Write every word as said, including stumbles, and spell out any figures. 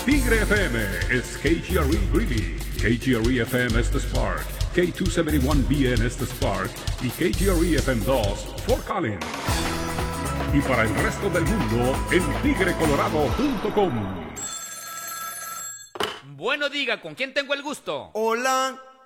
Tigre F M is K G R E Greeley, K G R E F M Estes Park, K doscientos setenta y uno B N Estes Park y K G R E F M dos Fort Collins. Y para el resto del mundo en tigre colorado punto com. Bueno, diga, ¿con quién tengo el gusto? Hola.